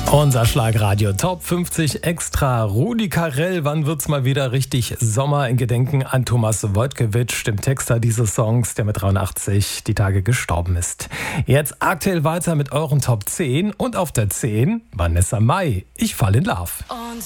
Unser Schlagradio Top 50 Extra. Rudi Carrell, wann wird's mal wieder richtig Sommer, in Gedenken an Thomas Wojtkiewicz, dem Texter dieses Songs, der mit 83 die Tage gestorben ist. Jetzt aktuell weiter mit euren Top 10 und auf der 10 Vanessa Mai, Ich fall in Love. Und